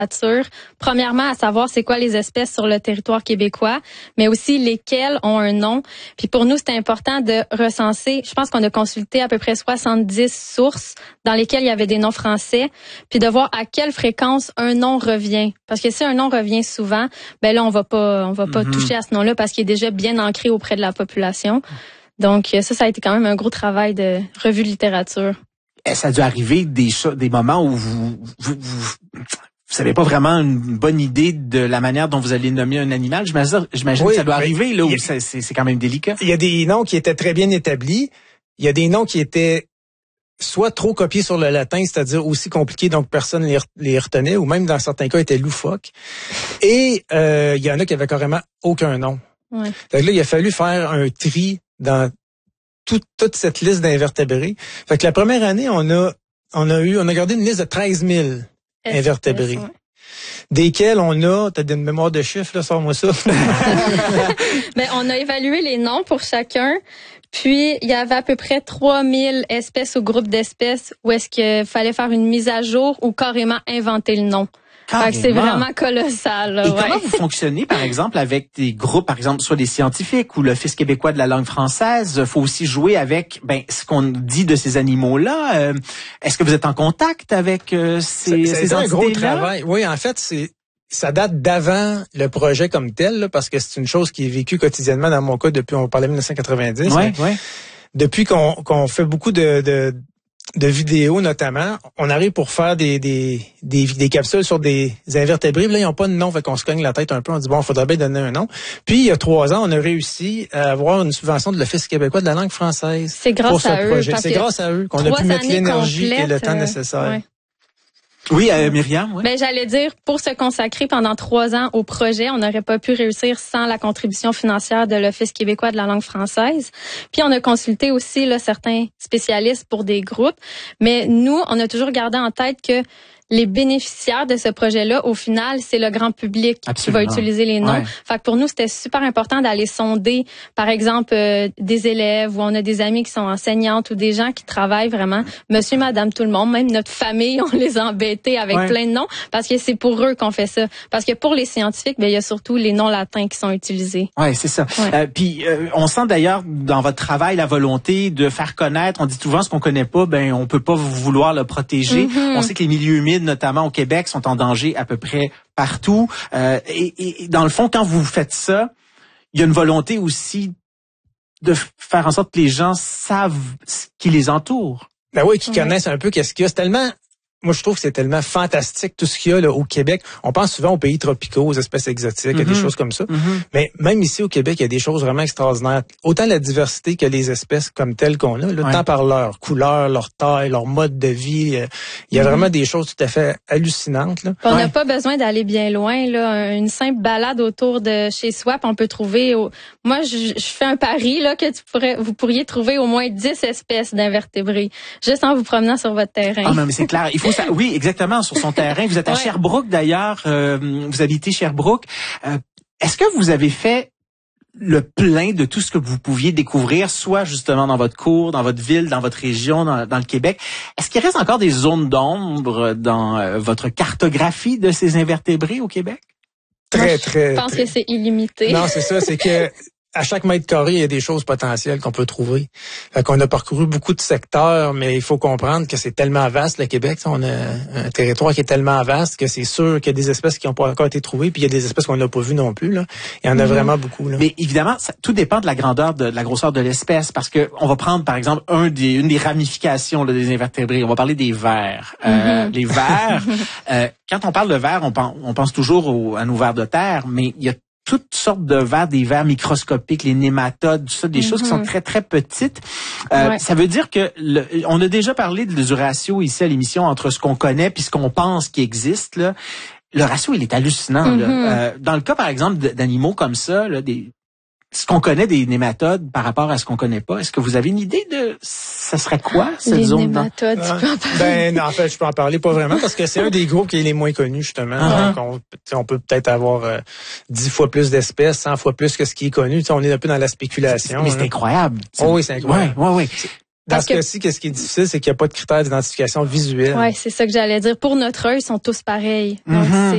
littérature. Premièrement, à savoir c'est quoi les espèces sur le territoire québécois, mais aussi lesquelles ont un nom. Puis pour nous, c'était important de recenser, je pense qu'on a consulté à peu près 70 sources dans lesquelles il y avait des noms français, puis de voir à quelle fréquence un nom revient. Parce que si un nom revient souvent, ben là, on va pas toucher à ce nom-là parce qu'il est déjà bien ancré auprès de la population. Donc ça a été quand même un gros travail de revue de littérature. Ça a dû arriver des moments où vous n'avez pas vraiment une bonne idée de la manière dont vous allez nommer un animal. J'imagine que ça doit arriver là où c'est quand même délicat. Il y a des noms qui étaient très bien établis. Il y a des noms qui étaient soit trop copiés sur le latin, c'est-à-dire aussi compliqués, donc personne les retenait, ou même dans certains cas étaient loufoques. Et il y en a qui avaient carrément aucun nom. Ouais. Donc là, il a fallu faire un tri dans toute cette liste d'invertébrés. Fait que la première année, on a gardé une liste de 13 000 invertébrés. Ouais. Desquels t'as une mémoire de chiffres, là, sors-moi ça. Ben, on a évalué les noms pour chacun. Puis, il y avait à peu près 3000 espèces ou groupes d'espèces où est-ce qu'il fallait faire une mise à jour ou carrément inventer le nom. Fait que c'est vraiment colossal. Là, et comment vous fonctionnez, par exemple, avec des groupes, par exemple, soit des scientifiques ou l'Office québécois de la langue française? Faut aussi jouer avec ce qu'on dit de ces animaux-là. Est-ce que vous êtes en contact avec ces entités-là? C'est un gros travail. Oui, en fait, ça date d'avant le projet comme tel, là, parce que c'est une chose qui est vécue quotidiennement dans mon cas depuis, on parlait de 1990. Ouais. Depuis qu'on fait beaucoup de vidéos notamment, on arrive pour faire des capsules sur des invertébrés. Là, ils n'ont pas de nom, fait qu'on se cogne la tête un peu. On dit, bon, il faudrait bien donner un nom. Puis, il y a 3 ans, on a réussi à avoir une subvention de l'Office québécois de la langue française. C'est grâce à eux. C'est grâce à eux qu'on a pu mettre l'énergie et le temps nécessaire. Ouais. Oui, Myriam. Oui. Ben, j'allais dire, pour se consacrer pendant 3 ans au projet, on n'aurait pas pu réussir sans la contribution financière de l'Office québécois de la langue française. Puis, on a consulté aussi là, certains spécialistes pour des groupes. Mais nous, on a toujours gardé en tête que les bénéficiaires de ce projet-là, au final, c'est le grand public qui va utiliser les noms. Ouais. Fait que pour nous, c'était super important d'aller sonder, par exemple, des élèves ou on a des amis qui sont enseignantes ou des gens qui travaillent vraiment, monsieur, madame, tout le monde, même notre famille, on les a embêtés avec plein de noms parce que c'est pour eux qu'on fait ça. Parce que pour les scientifiques, il y a surtout les noms latins qui sont utilisés. Ouais, c'est ça. Ouais. Puis on sent d'ailleurs dans votre travail la volonté de faire connaître. On dit souvent ce qu'on connaît pas, on peut pas vouloir le protéger. On sait que les milieux humides, notamment au Québec, sont en danger à peu près partout. Et dans le fond, quand vous faites ça, il y a une volonté aussi de faire en sorte que les gens savent ce qui les entoure. Ben oui, qui connaissent un peu qu'est-ce qu'il y a. C'est tellement... Moi, je trouve que c'est tellement fantastique tout ce qu'il y a là, au Québec. On pense souvent aux pays tropicaux, aux espèces exotiques, à des choses comme ça. Mais même ici au Québec, il y a des choses vraiment extraordinaires. Autant la diversité que les espèces comme telles qu'on a, là, tant par leur couleur, leur taille, leur mode de vie. Il y a vraiment des choses tout à fait hallucinantes. Là. On n'a pas besoin d'aller bien loin. Là, une simple balade autour de chez soi, puis on peut trouver... Moi, je fais un pari là, que vous pourriez trouver au moins 10 espèces d'invertébrés, juste en vous promenant sur votre terrain. Ah non, mais c'est clair. Il faut oui, exactement, sur son terrain. Vous êtes à Sherbrooke, d'ailleurs. Vous habitez Sherbrooke. Est-ce que vous avez fait le plein de tout ce que vous pouviez découvrir, soit justement dans votre cours, dans votre ville, dans votre région, dans le Québec? Est-ce qu'il reste encore des zones d'ombre dans votre cartographie de ces invertébrés au Québec? Je pense que c'est illimité. Non, c'est ça, c'est que à chaque mètre carré, il y a des choses potentielles qu'on peut trouver. Fait qu'on a parcouru beaucoup de secteurs, mais il faut comprendre que c'est tellement vaste, le Québec. On a un territoire qui est tellement vaste que c'est sûr qu'il y a des espèces qui n'ont pas encore été trouvées, puis il y a des espèces qu'on n'a pas vues non plus. Là. Il y en a vraiment beaucoup. Là. Mais évidemment, tout dépend de la grandeur, de la grosseur de l'espèce, parce que on va prendre, par exemple, une des ramifications là, des invertébrés. On va parler des vers. Les vers, quand on parle de vers, on pense toujours à nos vers de terre, mais il y a toutes sortes de vers, des vers microscopiques, les nématodes, tout ça, des choses qui sont très, très petites. Ça veut dire que on a déjà parlé du ratio ici à l'émission entre ce qu'on connaît puis ce qu'on pense qui existe. Là. Le ratio, il est hallucinant. Là. Dans le cas, par exemple, d'animaux comme ça, là, ce qu'on connaît des nématodes par rapport à ce qu'on connaît pas, est-ce que vous avez une idée de ça serait quoi cette zone? Les nématodes, tu peux en parler? Non, en fait, je peux en parler pas vraiment parce que c'est un des groupes qui est les moins connus justement. Donc, on peut peut-être avoir 10 fois plus d'espèces, 100 fois plus que ce qui est connu. On est un peu dans la spéculation. Mais c'est incroyable. Oui, c'est incroyable. Oui. Dans ce cas-ci, qu'est-ce qui est difficile, c'est qu'il n'y a pas de critères d'identification visuelle. Oui, c'est ça que j'allais dire. Pour notre œil, ils sont tous pareils. Donc,